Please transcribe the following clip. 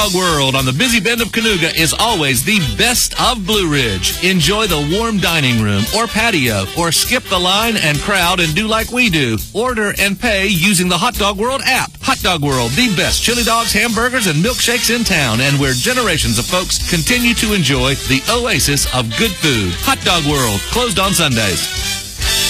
Dog World on the busy bend of Canuga is always the best of Blue Ridge. Enjoy the warm dining room or patio, or skip the line and crowd and do like we do. Order and pay using the Hot Dog World app. Hot Dog World, the best chili dogs, hamburgers, and milkshakes in town, and where generations of folks continue to enjoy the oasis of good food. Hot Dog World, closed on Sundays.